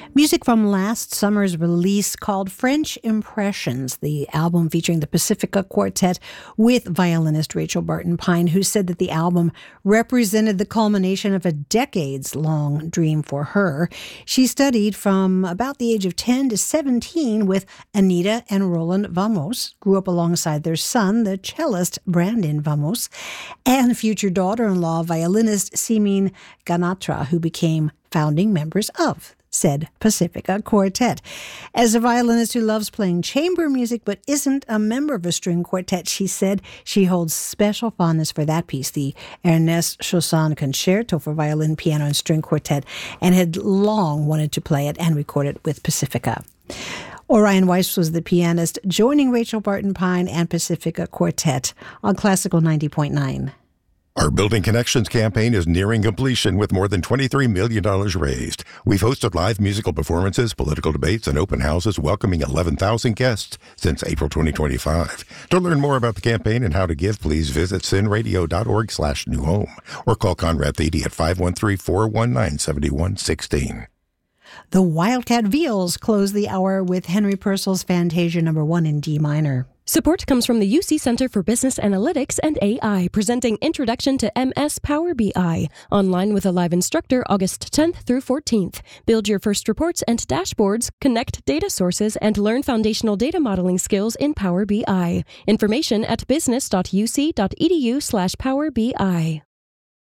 Music from last summer's release called French Impressions, the album featuring the Pacifica Quartet with violinist Rachel Barton Pine, who said that the album represented the culmination of a decades-long dream for her. She studied from about the age of 10 to 17 with Anita and Roland Vamos, grew up alongside their son, the cellist Brandon Vamos, and future daughter-in-law violinist Simin Ganatra, who became founding members of said Pacifica Quartet. As a violinist who loves playing chamber music but isn't a member of a string quartet, she said she holds special fondness for that piece, the Ernest Chausson Concerto for Violin, Piano, and String Quartet, and had long wanted to play it and record it with Pacifica. Orion Weiss was the pianist, joining Rachel Barton Pine and Pacifica Quartet on Classical 90.9. Our Building Connections campaign is nearing completion with more than $23 million raised. We've hosted live musical performances, political debates, and open houses welcoming 11,000 guests since April 2025. To learn more about the campaign and how to give, please visit sinradio.org/newhome or call Conrad Thede at 513-419-7116. The Wildcat Veals close the hour with Henry Purcell's Fantasia No. 1 in D minor. Support comes from the UC Center for Business Analytics and AI, presenting Introduction to MS Power BI. Online with a live instructor August 10th through 14th. Build your first reports and dashboards, connect data sources, and learn foundational data modeling skills in Power BI. Information at business.uc.edu/Power BI.